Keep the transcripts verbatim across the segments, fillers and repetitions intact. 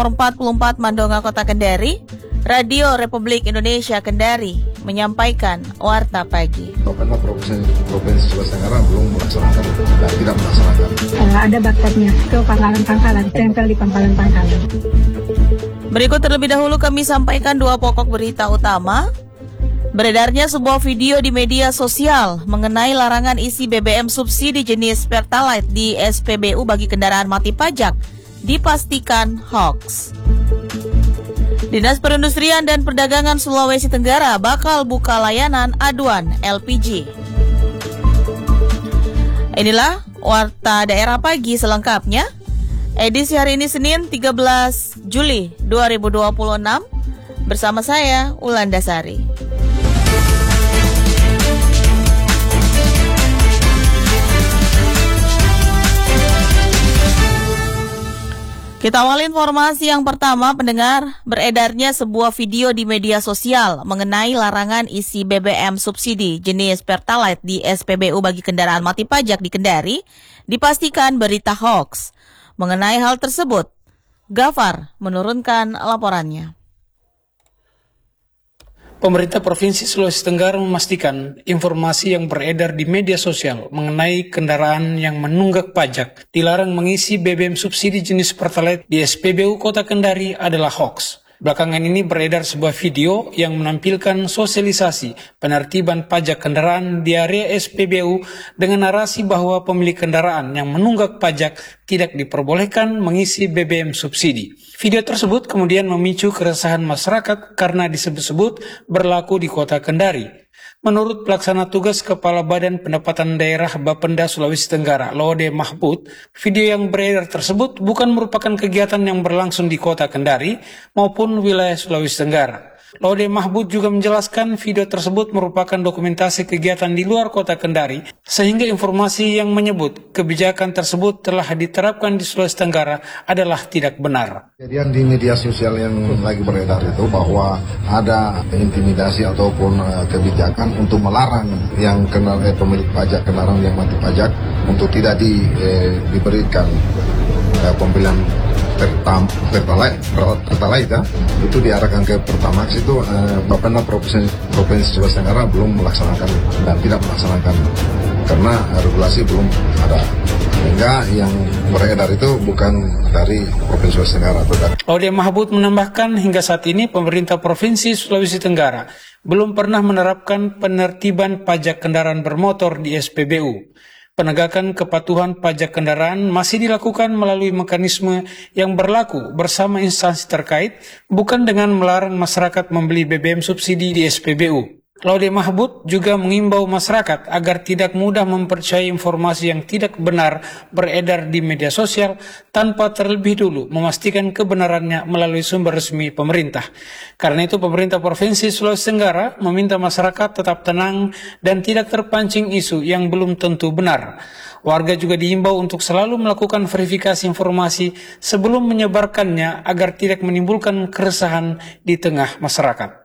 empat puluh empat Mandonga Kota Kendari, Radio Republik Indonesia Kendari menyampaikan Warta Pagi. Karena Provinsi, Provinsi Sulawesi Tenggara belum melaksanakan dan tidak melaksanakan. Uh, ada bakatnya ke pangkalan-pangkalan, tempel di pangkalan-pangkalan. Berikut terlebih dahulu kami sampaikan dua pokok berita utama. Beredarnya sebuah video di media sosial mengenai larangan isi B B M subsidi jenis Pertalite di S P B U bagi kendaraan mati pajak dipastikan hoax. Dinas Perindustrian dan Perdagangan Sulawesi Tenggara bakal buka layanan aduan L P G. Inilah Warta Daerah Pagi selengkapnya. Edisi hari ini Senin tiga belas Juli dua ribu dua puluh enam bersama saya Wulandasari. Kita awali informasi yang pertama, pendengar. Beredarnya sebuah video di media sosial mengenai larangan isi B B M subsidi jenis Pertalite di S P B U bagi kendaraan mati pajak di Kendari dipastikan berita hoax. Mengenai hal tersebut, Gafar menurunkan laporannya. Pemerintah Provinsi Sulawesi Tenggara memastikan informasi yang beredar di media sosial mengenai kendaraan yang menunggak pajak dilarang mengisi B B M subsidi jenis Pertalite di S P B U Kota Kendari adalah hoax. Belakangan ini beredar sebuah video yang menampilkan sosialisasi penertiban pajak kendaraan di area S P B U dengan narasi bahwa pemilik kendaraan yang menunggak pajak tidak diperbolehkan mengisi B B M subsidi. Video tersebut kemudian memicu keresahan masyarakat karena disebut-sebut berlaku di Kota Kendari. Menurut pelaksana tugas Kepala Badan Pendapatan Daerah Bapenda Sulawesi Tenggara, Laude Mahbud, video yang beredar tersebut bukan merupakan kegiatan yang berlangsung di Kota Kendari maupun wilayah Sulawesi Tenggara. Laude Mahbud juga menjelaskan video tersebut merupakan dokumentasi kegiatan di luar Kota Kendari, sehingga informasi yang menyebut kebijakan tersebut telah diterapkan di Sulawesi Tenggara adalah tidak benar. Kejadian di media sosial yang lagi beredar itu bahwa ada intimidasi ataupun uh, kebijakan untuk melarang yang kenal, eh, pemilik pajak kendaraan yang mati pajak untuk tidak di, eh, diberikan eh, pembelian Pertalite, Pertalite ya, itu diarahkan ke Pertamax itu eh, Bapenda Provinsi, Provinsi Sulawesi Tenggara belum melaksanakan dan tidak melaksanakan karena regulasi belum ada, sehingga yang beredar itu bukan dari Provinsi Sulawesi Tenggara. Laude Mahbud menambahkan hingga saat ini pemerintah Provinsi Sulawesi Tenggara belum pernah menerapkan penertiban pajak kendaraan bermotor di S P B U. Penegakan kepatuhan pajak kendaraan masih dilakukan melalui mekanisme yang berlaku bersama instansi terkait, bukan dengan melarang masyarakat membeli B B M subsidi di S P B U. Laude Mahbud juga mengimbau masyarakat agar tidak mudah mempercayai informasi yang tidak benar beredar di media sosial tanpa terlebih dulu memastikan kebenarannya melalui sumber resmi pemerintah. Karena itu pemerintah Provinsi Sulawesi Tenggara meminta masyarakat tetap tenang dan tidak terpancing isu yang belum tentu benar. Warga juga diimbau untuk selalu melakukan verifikasi informasi sebelum menyebarkannya agar tidak menimbulkan keresahan di tengah masyarakat.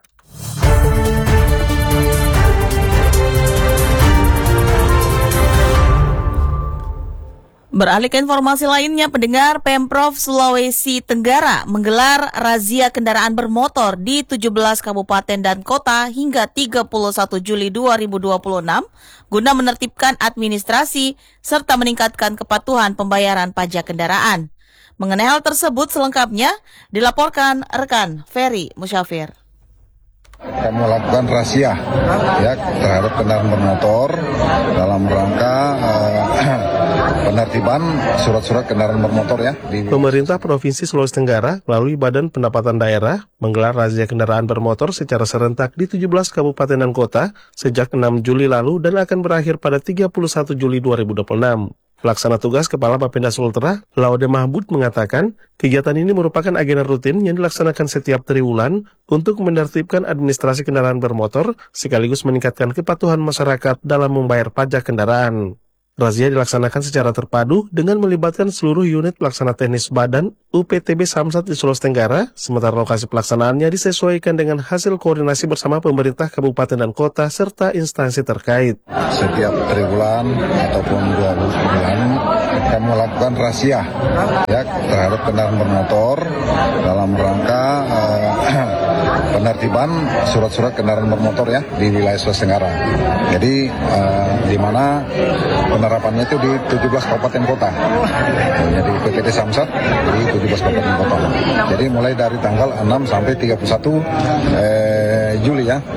Beralih ke informasi lainnya, pendengar, Pemprov Sulawesi Tenggara menggelar razia kendaraan bermotor di tujuh belas kabupaten dan kota hingga tiga puluh satu Juli dua ribu dua puluh enam guna menertibkan administrasi serta meningkatkan kepatuhan pembayaran pajak kendaraan. Mengenai hal tersebut selengkapnya dilaporkan rekan Ferry Musyafir. Kami melakukan razia ya terhadap kendaraan bermotor dalam rangka uh, penertiban surat-surat kendaraan bermotor ya. Di... Pemerintah Provinsi Sulawesi Tenggara melalui Badan Pendapatan Daerah menggelar razia kendaraan bermotor secara serentak di tujuh belas kabupaten dan kota sejak enam Juli lalu dan akan berakhir pada tiga puluh satu Juli dua ribu dua puluh enam. Pelaksana tugas Kepala Bapenda Sultra, Laude Mahbud mengatakan, kegiatan ini merupakan agenda rutin yang dilaksanakan setiap triwulan untuk menertibkan administrasi kendaraan bermotor sekaligus meningkatkan kepatuhan masyarakat dalam membayar pajak kendaraan. Razia dilaksanakan secara terpadu dengan melibatkan seluruh unit pelaksana teknis Badan U P T B Samsat di Sulawesi Tenggara, sementara lokasi pelaksanaannya disesuaikan dengan hasil koordinasi bersama pemerintah kabupaten dan kota serta instansi terkait. Setiap triwulan ataupun dua bulan kami melakukan razia ya terhadap kendaraan bermotor dalam rangka uh, penertiban surat-surat kendaraan bermotor ya di wilayah Sulawesi Tenggara. Jadi uh, di mana penerapannya itu di tujuh belas kabupaten kota. Jadi U P T B Samsat di tujuh belas kabupaten kota. Jadi mulai dari tanggal enam sampai tiga puluh satu eh, Juli ya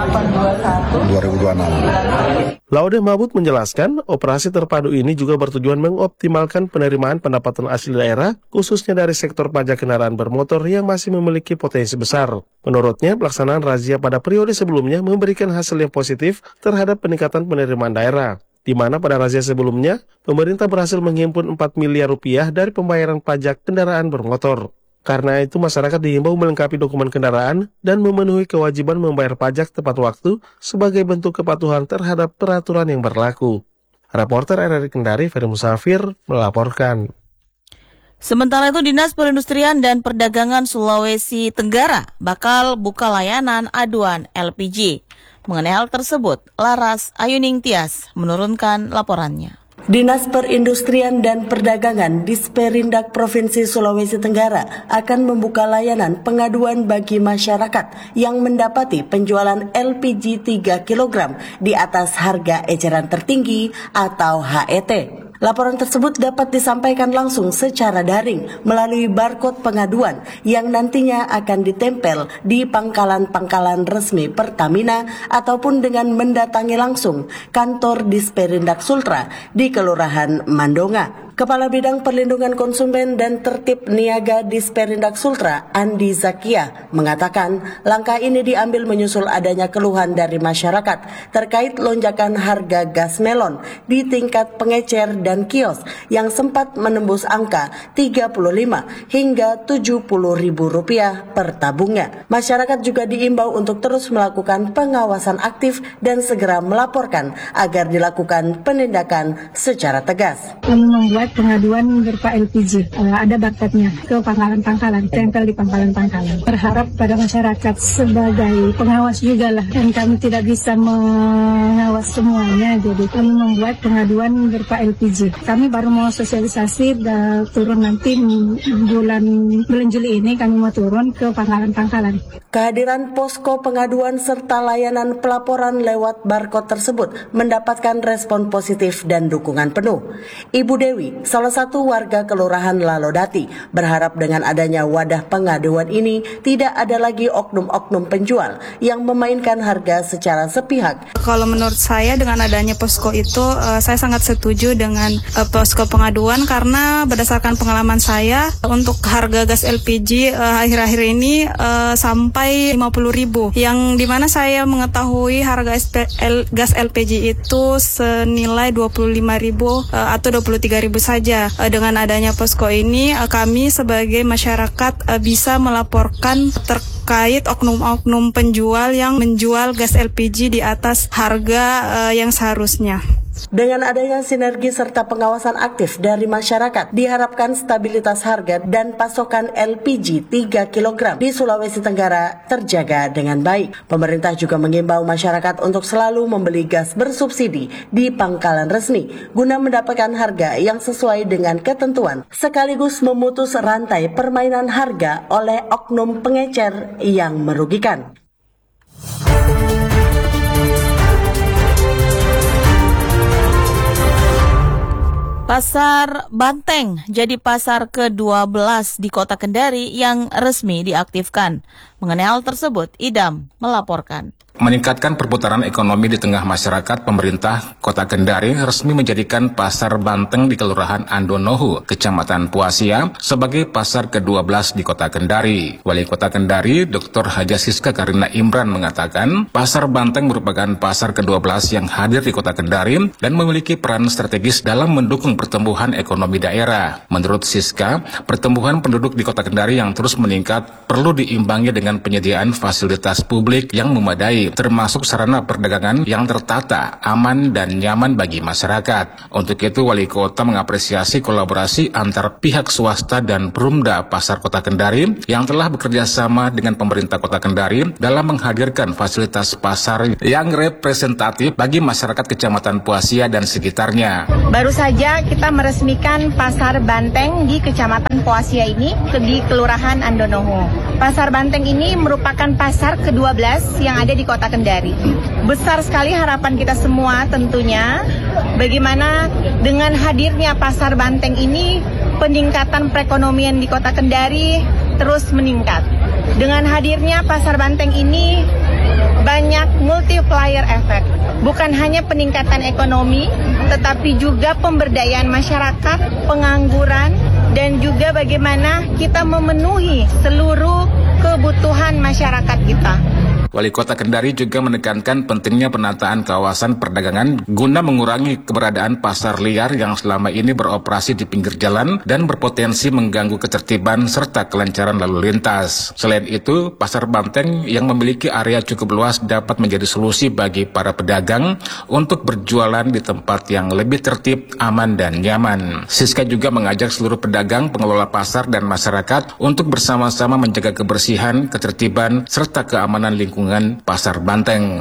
dua ribu dua puluh enam. Laude Mabut menjelaskan, operasi terpadu ini juga bertujuan mengoptimalkan penerimaan pendapatan asli daerah, khususnya dari sektor pajak kendaraan bermotor yang masih memiliki potensi besar. Menurutnya, pelaksanaan razia pada periode sebelumnya memberikan hasil yang positif terhadap peningkatan penerimaan daerah, di mana pada razia sebelumnya, pemerintah berhasil menghimpun empat miliar rupiah dari pembayaran pajak kendaraan bermotor. Karena itu, masyarakat diimbau melengkapi dokumen kendaraan dan memenuhi kewajiban membayar pajak tepat waktu sebagai bentuk kepatuhan terhadap peraturan yang berlaku. Reporter R R I Kendari, Ferry Musafir, melaporkan. Sementara itu, Dinas Perindustrian dan Perdagangan Sulawesi Tenggara bakal buka layanan aduan L P G. Mengenai hal tersebut, Laras Ayuning Tias menurunkan laporannya. Dinas Perindustrian dan Perdagangan Disperindak Provinsi Sulawesi Tenggara akan membuka layanan pengaduan bagi masyarakat yang mendapati penjualan L P G tiga kilogram di atas harga eceran tertinggi atau H E T. Laporan tersebut dapat disampaikan langsung secara daring melalui barcode pengaduan yang nantinya akan ditempel di pangkalan-pangkalan resmi Pertamina ataupun dengan mendatangi langsung kantor Disperindak Sultra di Kelurahan Mandonga. Kepala Bidang Perlindungan Konsumen dan Tertib Niaga Disperindak Sultra, Andi Zakia, mengatakan langkah ini diambil menyusul adanya keluhan dari masyarakat terkait lonjakan harga gas melon di tingkat pengecer dan kios yang sempat menembus angka tiga puluh lima hingga tujuh puluh ribu rupiah per tabungnya. Masyarakat juga diimbau untuk terus melakukan pengawasan aktif dan segera melaporkan agar dilakukan penindakan secara tegas. Kami membuat pengaduan berupa L P G, uh, ada barcode-nya ke pangkalan-pangkalan, tempel di pangkalan-pangkalan. Berharap pada masyarakat sebagai pengawas juga lah, dan kami tidak bisa mengawas semuanya, jadi kami membuat pengaduan berupa L P G. Kami baru mau sosialisasi dan turun nanti bulan bulan Juli ini kami mau turun ke pangkalan-pangkalan. Kehadiran posko pengaduan serta layanan pelaporan lewat barcode tersebut mendapatkan respon positif dan dukungan penuh. Ibu Dewi, salah satu warga Kelurahan Lalodati, berharap dengan adanya wadah pengaduan ini tidak ada lagi oknum-oknum penjual yang memainkan harga secara sepihak. Kalau menurut saya dengan adanya posko itu, uh, saya sangat setuju dengan uh, posko pengaduan karena berdasarkan pengalaman saya untuk harga gas L P G uh, akhir-akhir ini uh, sampai lima puluh ribu, yang dimana saya mengetahui harga S P L, gas L P G itu senilai dua puluh lima ribu uh, atau dua puluh tiga ribu saja. Uh, dengan adanya posko ini, uh, kami sebagai masyarakat uh, bisa melaporkan terkait oknum-oknum penjual yang menjual gas L P G di atas harga uh, yang seharusnya. Dengan adanya sinergi serta pengawasan aktif dari masyarakat, diharapkan stabilitas harga dan pasokan L P G tiga kilogram di Sulawesi Tenggara terjaga dengan baik. Pemerintah juga mengimbau masyarakat untuk selalu membeli gas bersubsidi di pangkalan resmi guna mendapatkan harga yang sesuai dengan ketentuan, sekaligus memutus rantai permainan harga oleh oknum pengecer yang merugikan. Pasar Banteng jadi pasar ke dua belas di Kota Kendari yang resmi diaktifkan. Mengenai hal tersebut, Idam melaporkan. Meningkatkan perputaran ekonomi di tengah masyarakat, pemerintah Kota Kendari resmi menjadikan Pasar Banteng di Kelurahan Andonohu, Kecamatan Puasia, sebagai pasar ke dua belas di Kota Kendari. Wali Kota Kendari, Doktor Haja Siska Karina Imran mengatakan, Pasar Banteng merupakan pasar ke dua belas yang hadir di Kota Kendari dan memiliki peran strategis dalam mendukung pertumbuhan ekonomi daerah. Menurut Siska, pertumbuhan penduduk di Kota Kendari yang terus meningkat perlu diimbangi dengan penyediaan fasilitas publik yang memadai. Kendari, termasuk sarana perdagangan yang tertata, aman, dan nyaman bagi masyarakat. Untuk itu, Wali Kota mengapresiasi kolaborasi antar pihak swasta dan Perumda Pasar Kota Kendari yang telah bekerja sama dengan pemerintah Kota Kendari dalam menghadirkan fasilitas pasar yang representatif bagi masyarakat Kecamatan Puasia dan sekitarnya. Baru saja kita meresmikan Pasar Banteng di Kecamatan Puasia ini di Kelurahan Andonoho. Pasar Banteng ini merupakan pasar kedua belas yang ada di Kota Kendari. Besar sekali harapan kita semua tentunya bagaimana dengan hadirnya Pasar Banteng ini peningkatan perekonomian di Kota Kendari terus meningkat. Dengan hadirnya Pasar Banteng ini banyak multiplier effect. Bukan hanya peningkatan ekonomi, tetapi juga pemberdayaan masyarakat, pengangguran, dan juga bagaimana kita memenuhi seluruh kebutuhan masyarakat kita. Wali Kota Kendari juga menekankan pentingnya penataan kawasan perdagangan guna mengurangi keberadaan pasar liar yang selama ini beroperasi di pinggir jalan dan berpotensi mengganggu ketertiban serta kelancaran lalu lintas. Selain itu, Pasar Banteng yang memiliki area cukup luas dapat menjadi solusi bagi para pedagang untuk berjualan di tempat yang lebih tertib, aman, dan nyaman. Siska juga mengajak seluruh pedagang, pengelola pasar, dan masyarakat untuk bersama-sama menjaga kebersihan, ketertiban, serta keamanan lingkungan Pasar Banteng.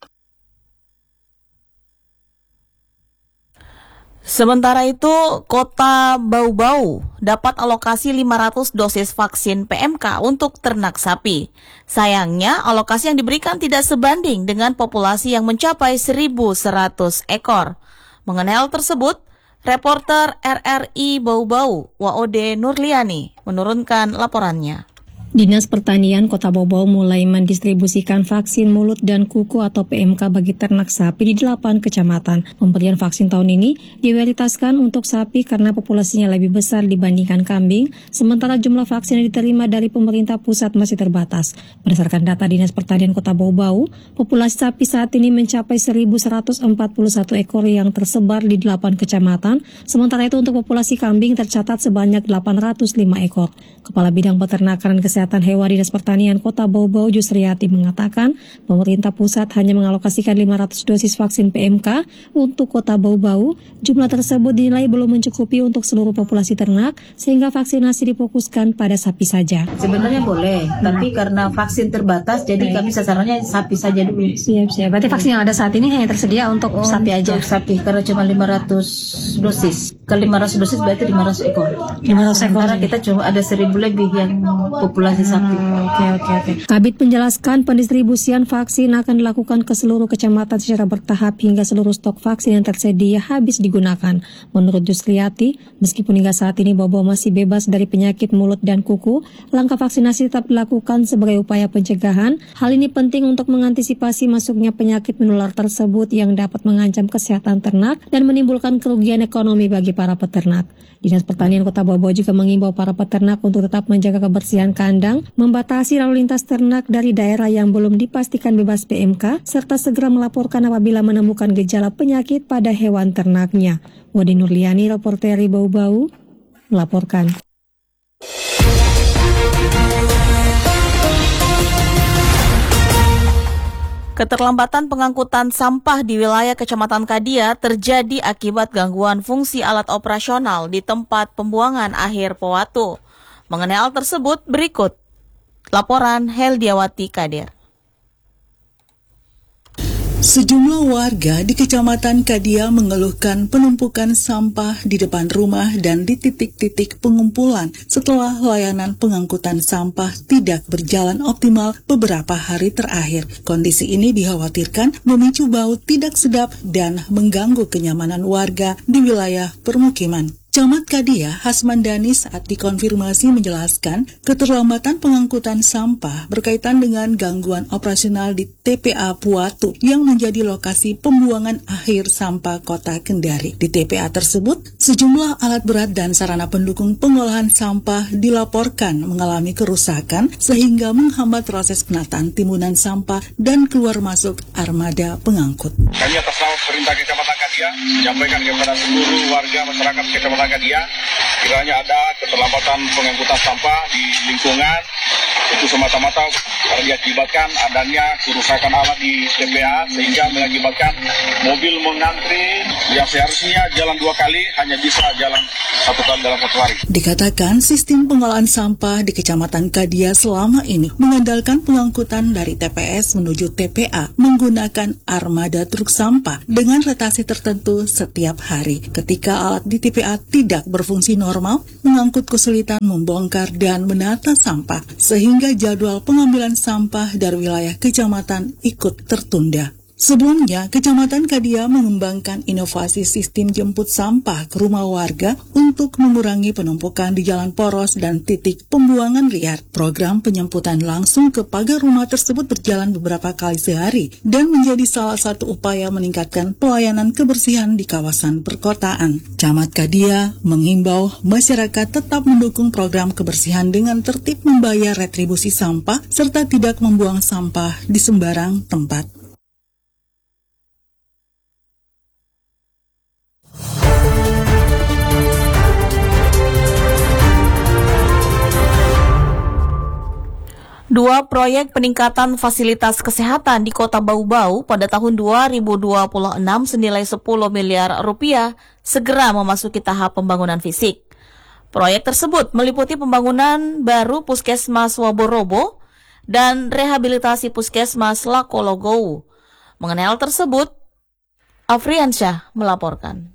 Sementara itu, Kota Bau-Bau dapat alokasi lima ratus dosis vaksin P M K untuk ternak sapi. Sayangnya, alokasi yang diberikan tidak sebanding dengan populasi yang mencapai seribu seratus ekor. Mengenai hal tersebut, reporter R R I Bau-Bau, Waode Nurliani, menurunkan laporannya. Dinas Pertanian Kota Bau-Bau mulai mendistribusikan vaksin mulut dan kuku atau P M K bagi ternak sapi di delapan kecamatan. Pemberian vaksin tahun ini diprioritaskan untuk sapi karena populasinya lebih besar dibandingkan kambing, sementara jumlah vaksin yang diterima dari pemerintah pusat masih terbatas. Berdasarkan data Dinas Pertanian Kota Bau-Bau, populasi sapi saat ini mencapai seribu seratus empat puluh satu ekor yang tersebar di delapan kecamatan, sementara itu untuk populasi kambing tercatat sebanyak delapan ratus lima ekor. Kepala Bidang Peternakan dan Kesehatan Hewan Dinas Pertanian Kota Bau-Bau Jusriati mengatakan pemerintah pusat hanya mengalokasikan lima ratus dosis vaksin P M K untuk Kota Bau-Bau. Jumlah tersebut dinilai belum mencukupi untuk seluruh populasi ternak sehingga vaksinasi difokuskan pada sapi saja. Sebenarnya boleh, nah. tapi karena vaksin terbatas jadi kami sasarannya sapi saja dulu. Siap, siap. Berarti vaksin yang ada saat ini hanya tersedia untuk oh, sapi aja. Untuk sapi karena cuma lima ratus dosis. Kalau lima ratus dosis berarti lima ratus ekor. lima ratus ekor. Karena kita cuma ada seribu lebih yang populasi sapi. Oke, oke, oke. Kabid menjelaskan pendistribusian vaksin akan dilakukan ke seluruh kecamatan secara bertahap hingga seluruh stok vaksin yang tersedia habis digunakan. Menurut Jusriati, meskipun hingga saat ini Bau-Bau masih bebas dari penyakit mulut dan kuku, langkah vaksinasi tetap dilakukan sebagai upaya pencegahan. Hal ini penting untuk mengantisipasi masuknya penyakit menular tersebut yang dapat mengancam kesehatan ternak dan menimbulkan kerugian ekonomi bagi para peternak. Dinas Pertanian Kota Bau-Bau juga mengimbau para peternak untuk tetap menjaga kebersihan kandang, membatasi lalu lintas ternak dari daerah yang belum dipastikan bebas P M K, serta segera melaporkan apabila menemukan gejala penyakit pada hewan ternaknya. Wadi Nurliani, reporter Bau-Bau, melaporkan. Keterlambatan pengangkutan sampah di wilayah Kecamatan Kadia terjadi akibat gangguan fungsi alat operasional di tempat pembuangan akhir Powatu. Mengenai hal tersebut, berikut laporan Heldiawati Kadir. Sejumlah warga di Kecamatan Kadia mengeluhkan penumpukan sampah di depan rumah dan di titik-titik pengumpulan setelah layanan pengangkutan sampah tidak berjalan optimal beberapa hari terakhir. Kondisi ini dikhawatirkan memicu bau tidak sedap dan mengganggu kenyamanan warga di wilayah permukiman. Camat Kadia, Hasman Dani, saat dikonfirmasi menjelaskan keterlambatan pengangkutan sampah berkaitan dengan gangguan operasional di T P A Puatu yang menjadi lokasi pembuangan akhir sampah Kota Kendari. Di T P A tersebut, sejumlah alat berat dan sarana pendukung pengolahan sampah dilaporkan mengalami kerusakan sehingga menghambat proses penataan timbunan sampah dan keluar masuk armada pengangkut. Kami atas nama Perintah Kecamatan Kadia menyampaikan kepada seluruh warga masyarakat Kecamatan Kadia, kiranya ada keterlambatan pengangkutan sampah di lingkungan itu semata-mata karena diakibatkan adanya kerusakan alat di T P A sehingga mengakibatkan mobil mengantri yang seharusnya jalan dua kali hanya bisa jalan satu kali dalam satu hari. Dikatakan sistem pengolahan sampah di Kecamatan Kadia selama ini mengandalkan pengangkutan dari T P S menuju T P A menggunakan armada truk sampah dengan rotasi tertentu setiap hari. Ketika alat di T P A tidak berfungsi normal, mengangkut kesulitan membongkar dan menata sampah, sehingga jadwal pengambilan sampah dari wilayah kecamatan ikut tertunda. Sebelumnya, Kecamatan Kadia mengembangkan inovasi sistem jemput sampah ke rumah warga untuk mengurangi penumpukan di jalan poros dan titik pembuangan liar. Program penyemputan langsung ke pagar rumah tersebut berjalan beberapa kali sehari dan menjadi salah satu upaya meningkatkan pelayanan kebersihan di kawasan perkotaan. Camat Kadia mengimbau masyarakat tetap mendukung program kebersihan dengan tertib membayar retribusi sampah serta tidak membuang sampah di sembarang tempat. Dua proyek peningkatan fasilitas kesehatan di Kota Bau-Bau pada tahun dua ribu dua puluh enam senilai sepuluh miliar rupiah segera memasuki tahap pembangunan fisik. Proyek tersebut meliputi pembangunan baru Puskesmas Waborobo dan rehabilitasi Puskesmas Lakologou. Mengenai hal tersebut, Afriansyah melaporkan.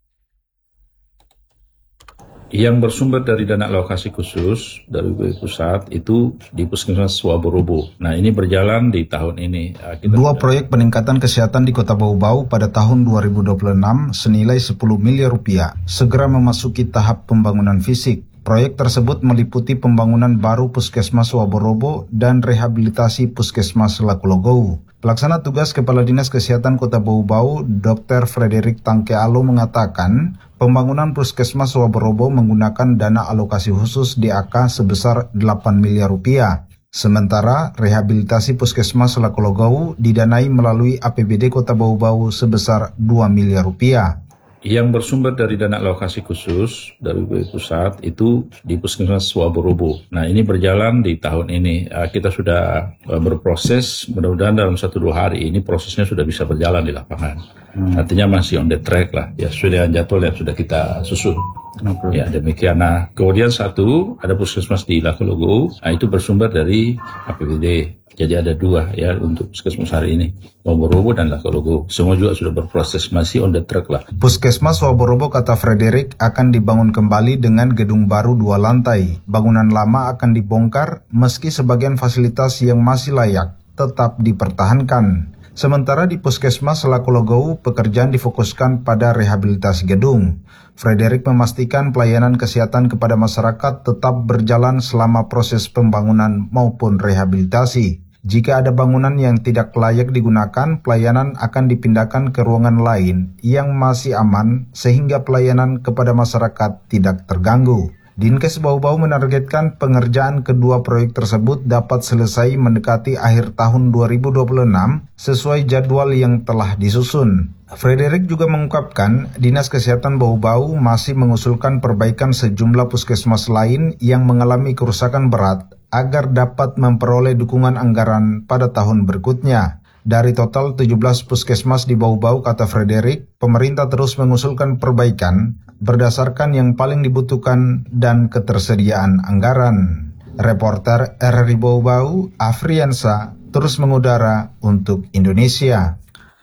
Yang bersumber dari dana alokasi khusus dari B P Pusat itu di Puskesmas Waborobo. Nah, ini berjalan di tahun ini. Kita Dua proyek peningkatan kesehatan di Kota Bau-Bau pada tahun dua ribu dua puluh enam senilai sepuluh miliar rupiah segera memasuki tahap pembangunan fisik. Proyek tersebut meliputi pembangunan baru Puskesmas Waborobo dan rehabilitasi Puskesmas Lakologou. Pelaksana tugas Kepala Dinas Kesehatan Kota Bau-Bau, Dokter Frederick Tangkealo mengatakan, pembangunan Puskesmas Waborobo menggunakan dana alokasi khusus D A K sebesar delapan miliar rupiah. Sementara rehabilitasi Puskesmas Lakologou didanai melalui A P B D Kota Bau-Bau sebesar dua miliar rupiah. Yang bersumber dari dana alokasi khusus dari B P Pusat itu di Puskesmas Waborobo. Nah, ini berjalan di tahun ini. Kita sudah berproses, mudah-mudahan dalam satu dua hari ini prosesnya sudah bisa berjalan di lapangan. Hmm. Artinya masih on the track lah, ya sesuai dengan jadwal yang sudah kita susun. Okay. Ya demikian. Nah, kemudian satu ada Puskesmas di Lakologou, nah itu bersumber dari A P B D. Jadi ada dua ya untuk Puskesmas hari ini, Waborobo dan Lakologou. Semua juga sudah berproses, masih on the track lah. Puskesmas Waborobo, kata Frederick, akan dibangun kembali dengan gedung baru dua lantai. Bangunan lama akan dibongkar meski sebagian fasilitas yang masih layak tetap dipertahankan. Sementara di Puskesmas Lakologou, pekerjaan difokuskan pada rehabilitasi gedung. Frederick memastikan pelayanan kesehatan kepada masyarakat tetap berjalan selama proses pembangunan maupun rehabilitasi. Jika ada bangunan yang tidak layak digunakan, pelayanan akan dipindahkan ke ruangan lain yang masih aman sehingga pelayanan kepada masyarakat tidak terganggu. Dinkes Bau-Bau menargetkan pengerjaan kedua proyek tersebut dapat selesai mendekati akhir tahun dua ribu dua puluh enam sesuai jadwal yang telah disusun. Frederick juga mengungkapkan Dinas Kesehatan Bau-Bau masih mengusulkan perbaikan sejumlah puskesmas lain yang mengalami kerusakan berat agar dapat memperoleh dukungan anggaran pada tahun berikutnya. Dari total tujuh belas puskesmas di Bau-Bau, kata Frederick, pemerintah terus mengusulkan perbaikan berdasarkan yang paling dibutuhkan dan ketersediaan anggaran. Reporter R R I Bau-Bau, Afriansa, terus mengudara untuk Indonesia.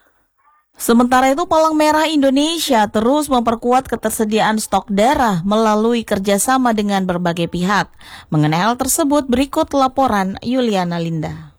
Sementara itu, Palang Merah Indonesia terus memperkuat ketersediaan stok darah melalui kerjasama dengan berbagai pihak. Mengenai hal tersebut, berikut laporan Yuliana Linda.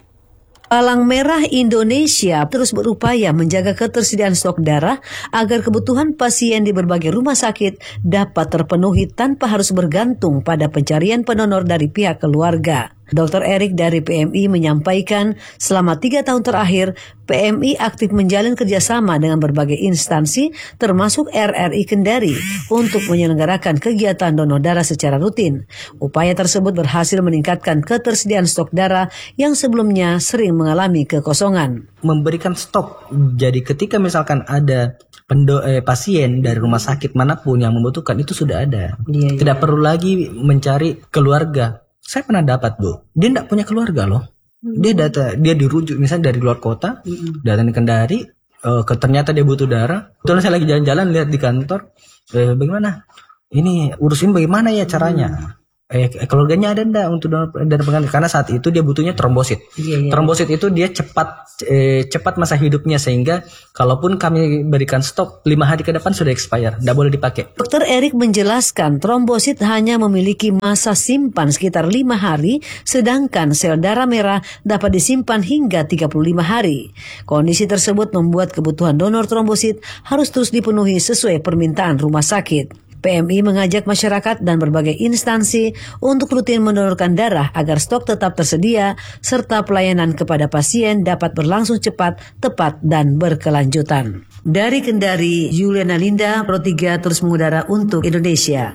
Palang Merah Indonesia terus berupaya menjaga ketersediaan stok darah agar kebutuhan pasien di berbagai rumah sakit dapat terpenuhi tanpa harus bergantung pada pencarian pendonor dari pihak keluarga. Dokter Erik dari P M I menyampaikan selama tiga tahun terakhir, P M I aktif menjalin kerjasama dengan berbagai instansi termasuk R R I Kendari untuk menyelenggarakan kegiatan donor darah secara rutin. Upaya tersebut berhasil meningkatkan ketersediaan stok darah yang sebelumnya sering mengalami kekosongan. Memberikan stok, jadi ketika misalkan ada pendo, eh, pasien dari rumah sakit manapun yang membutuhkan itu sudah ada. Iya, iya. Tidak perlu lagi mencari keluarga. saya pernah dapat Bu, dia tidak punya keluarga loh. Dia data, dia dirujuk misalnya dari luar kota, datang di Kendari, uh, ke ternyata dia butuh darah. Kebetulan saya lagi jalan-jalan lihat di kantor, eh, bagaimana? Ini urusin bagaimana ya caranya? Eh, keluarganya ada enggak untuk donor darah pengganti? Karena saat itu dia butuhnya trombosit. Iya, iya. Trombosit itu dia cepat eh, cepat masa hidupnya, sehingga kalaupun kami berikan stok lima hari ke depan sudah expire, tidak boleh dipakai. Dokter Erik menjelaskan trombosit hanya memiliki masa simpan sekitar lima hari, sedangkan sel darah merah dapat disimpan hingga tiga puluh lima hari. Kondisi tersebut membuat kebutuhan donor trombosit harus terus dipenuhi sesuai permintaan rumah sakit. P M I mengajak masyarakat dan berbagai instansi untuk rutin mendonorkan darah agar stok tetap tersedia serta pelayanan kepada pasien dapat berlangsung cepat, tepat, dan berkelanjutan. Dari Kendari, Juliana Linda, Pro tiga terus mengudara untuk Indonesia.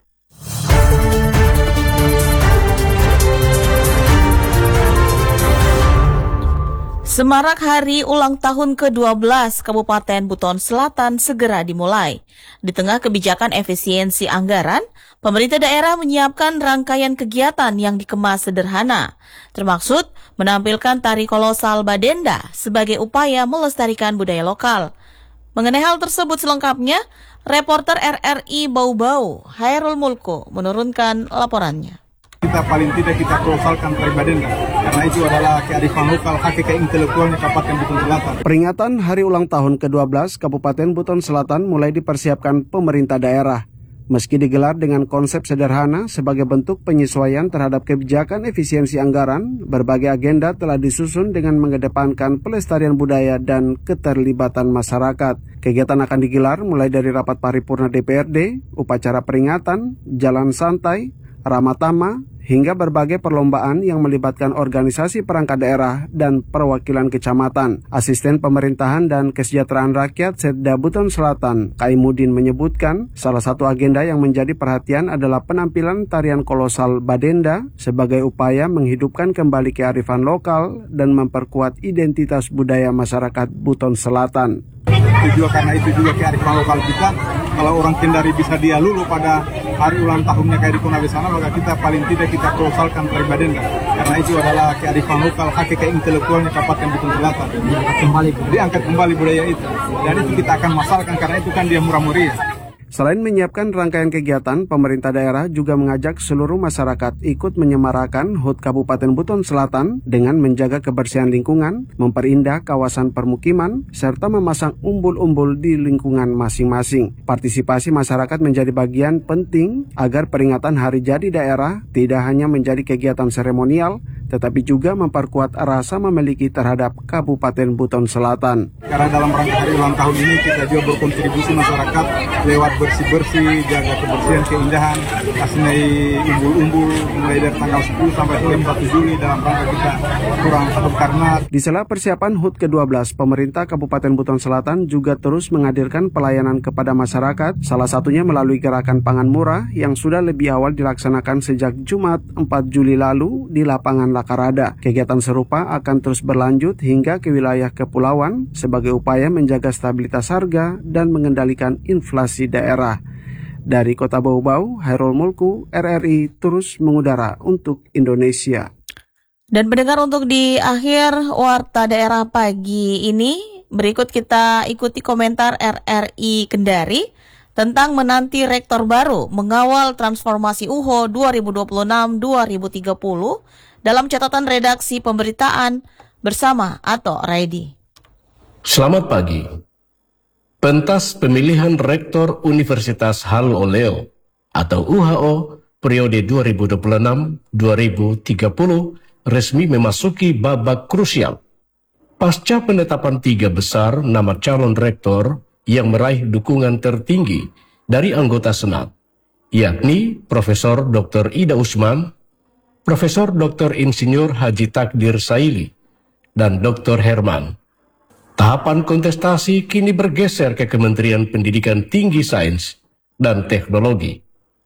Semarak Hari Ulang Tahun ke dua belas Kabupaten Buton Selatan segera dimulai. Di tengah kebijakan efisiensi anggaran, pemerintah daerah menyiapkan rangkaian kegiatan yang dikemas sederhana, termaksud menampilkan tari kolosal Badenda sebagai upaya melestarikan budaya lokal. Mengenai hal tersebut selengkapnya, reporter R R I Bau-Bau, Hairul Mulku, menurunkan laporannya. Kita paling tidak kita kolosalkan tari Badenda, karena itu adalah kearifan lokal, hakikat intelektualnya Kabupaten Buton Selatan. Peringatan Hari Ulang Tahun ke dua belas Kabupaten Buton Selatan mulai dipersiapkan pemerintah daerah. Meski digelar dengan konsep sederhana sebagai bentuk penyesuaian terhadap kebijakan efisiensi anggaran, berbagai agenda telah disusun dengan mengedepankan pelestarian budaya dan keterlibatan masyarakat. Kegiatan akan digelar mulai dari rapat paripurna D P R D, upacara peringatan, jalan santai, ramatama, hingga berbagai perlombaan yang melibatkan organisasi perangkat daerah dan perwakilan kecamatan. Asisten Pemerintahan dan Kesejahteraan Rakyat Setda Buton Selatan, Kaimudin, menyebutkan salah satu agenda yang menjadi perhatian adalah penampilan tarian kolosal Badenda sebagai upaya menghidupkan kembali kearifan lokal dan memperkuat identitas budaya masyarakat Buton Selatan. Itu juga karena itu juga kearifan lokal kita. Kalau orang Kendari bisa dia lulu pada hari ulang tahunnya kayak di Konawe sana, maka kita paling tidak kita kolosalkan tari Badenda, karena itu adalah kearifan lokal, hakikat intelektualnya Kabupaten Buton Selatan. Diangkat kembali, diangkat kembali budaya itu, dan itu kita akan masalkan karena itu kan dia murah meriah. Selain menyiapkan rangkaian kegiatan, pemerintah daerah juga mengajak seluruh masyarakat ikut menyemarakan H U T Kabupaten Buton Selatan dengan menjaga kebersihan lingkungan, memperindah kawasan permukiman, serta memasang umbul-umbul di lingkungan masing-masing. Partisipasi masyarakat menjadi bagian penting agar peringatan Hari Jadi Daerah tidak hanya menjadi kegiatan seremonial, tetapi juga memperkuat rasa memiliki terhadap Kabupaten Buton Selatan. Karena dalam rangka hari ulang tahun ini kita juga berkontribusi masyarakat lewat bersih-bersih, jaga kebersihan, keindahan, kasih umbul-umbul mulai dari tanggal sepuluh sampai satu Juli dalam rangka kita kurang satu karena. Di sela persiapan H U T ke dua belas, pemerintah Kabupaten Buton Selatan juga terus menghadirkan pelayanan kepada masyarakat, salah satunya melalui gerakan pangan murah yang sudah lebih awal dilaksanakan sejak Jumat empat Juli lalu di lapangan Lakarada. Kegiatan serupa akan terus berlanjut hingga ke wilayah kepulauan sebagai upaya menjaga stabilitas harga dan mengendalikan inflasi daerah. Dari Kota Bau-Bau, Hairul Mulku, R R I terus mengudara untuk Indonesia. Dan pendengar, untuk di akhir Warta Daerah pagi ini, berikut kita ikuti komentar R R I Kendari tentang menanti rektor baru mengawal transformasi U H O dua ribu dua puluh enam dua ribu tiga puluh dalam catatan redaksi pemberitaan bersama Ato Raidi. Selamat pagi. Pentas pemilihan Rektor Universitas Halu Oleo atau U H O periode dua ribu dua puluh enam dua ribu tiga puluh resmi memasuki babak krusial. Pasca penetapan tiga besar nama calon rektor yang meraih dukungan tertinggi dari anggota Senat, yakni Profesor Doktor Ida Usman, Profesor Doktor Insinyur Haji Takdir Saili, dan Doktor Herman. Tahapan kontestasi kini bergeser ke Kementerian Pendidikan Tinggi Sains dan Teknologi.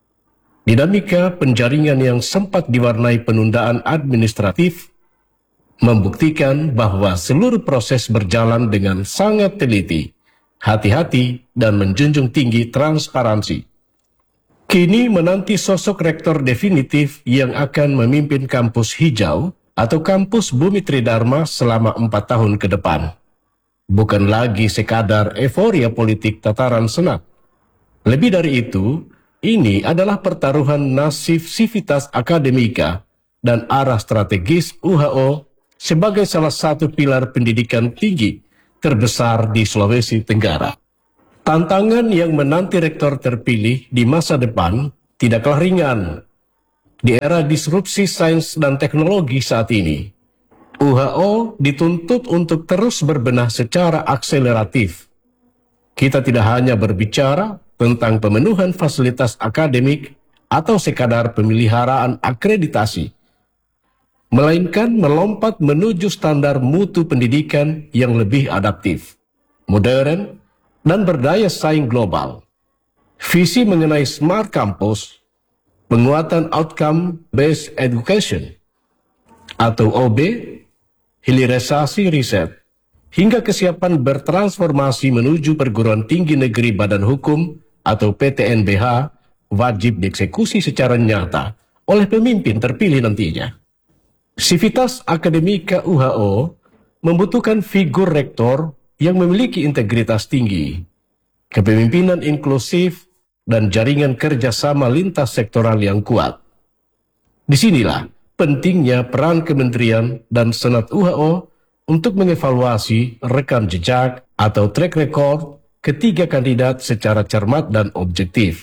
Dinamika penjaringan yang sempat diwarnai penundaan administratif membuktikan bahwa seluruh proses berjalan dengan sangat teliti, hati-hati, dan menjunjung tinggi transparansi. Kini menanti sosok rektor definitif yang akan memimpin kampus hijau atau kampus Bumi Tridharma selama empat tahun ke depan. Bukan lagi sekadar euforia politik tataran senat. Lebih dari itu, ini adalah pertaruhan nasib Civitas Academica dan arah strategis U H O sebagai salah satu pilar pendidikan tinggi terbesar di Sulawesi Tenggara. Tantangan yang menanti rektor terpilih di masa depan tidaklah ringan. Di era disrupsi sains dan teknologi saat ini, U H O dituntut untuk terus berbenah secara akseleratif. Kita tidak hanya berbicara tentang pemenuhan fasilitas akademik atau sekadar pemeliharaan akreditasi, melainkan melompat menuju standar mutu pendidikan yang lebih adaptif, modern, dan berdaya saing global. Visi mengenai Smart Campus, penguatan Outcome-Based Education, atau O B, hilirisasi riset, hingga kesiapan bertransformasi menuju perguruan tinggi negeri Badan Hukum atau P T N B H wajib dieksekusi secara nyata oleh pemimpin terpilih nantinya. Civitas Academica U H O membutuhkan figur rektor yang memiliki integritas tinggi, kepemimpinan inklusif, dan jaringan kerjasama lintas sektoral yang kuat. Disinilah pentingnya peran kementerian dan senat U H O untuk mengevaluasi rekam jejak atau track record ketiga kandidat secara cermat dan objektif.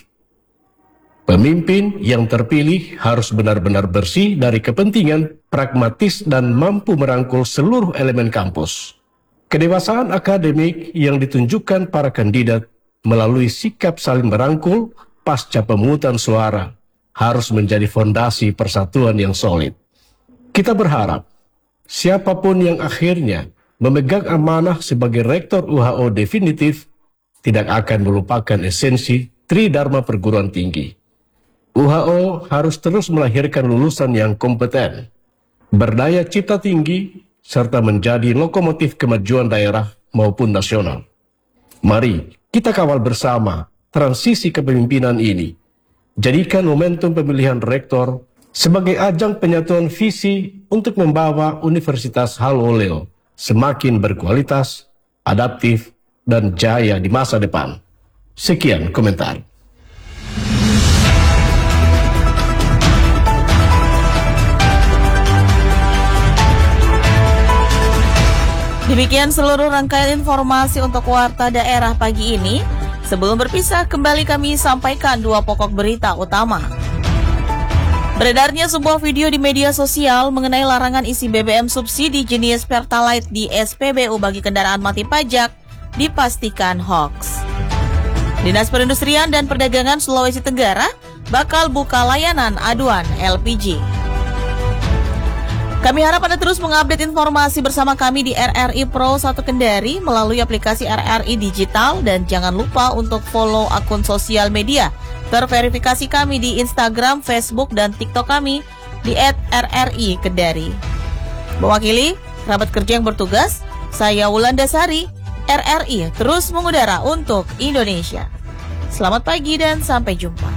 Pemimpin yang terpilih harus benar-benar bersih dari kepentingan, pragmatis, dan mampu merangkul seluruh elemen kampus. Kedewasaan akademik yang ditunjukkan para kandidat melalui sikap saling merangkul pasca pemungutan suara harus menjadi fondasi persatuan yang solid. Kita berharap siapapun yang akhirnya memegang amanah sebagai rektor U H O definitif tidak akan melupakan esensi Tridharma perguruan tinggi. U H O harus terus melahirkan lulusan yang kompeten, berdaya cipta tinggi, serta menjadi lokomotif kemajuan daerah maupun nasional. Mari kita kawal bersama transisi kepemimpinan ini. Jadikan momentum pemilihan rektor sebagai ajang penyatuan visi untuk membawa Universitas Haloleo semakin berkualitas, adaptif, dan jaya di masa depan. Sekian komentar. Demikian seluruh rangkaian informasi untuk Warta Daerah pagi ini. Sebelum berpisah, kembali kami sampaikan dua pokok berita utama. Beredarnya sebuah video di media sosial mengenai larangan isi B B M subsidi jenis Pertalite di S P B U bagi kendaraan mati pajak dipastikan hoax. Dinas Perindustrian dan Perdagangan Sulawesi Tenggara bakal buka layanan aduan L P G. Kami harap Anda terus mengupdate informasi bersama kami di R R I Pro satu Kendari melalui aplikasi R R I Digital, dan jangan lupa untuk follow akun sosial media terverifikasi kami di Instagram, Facebook, dan TikTok kami di et R R I Kendari. Mewakili kerabat kerja yang bertugas, saya Wulandasari, R R I terus mengudara untuk Indonesia. Selamat pagi dan sampai jumpa.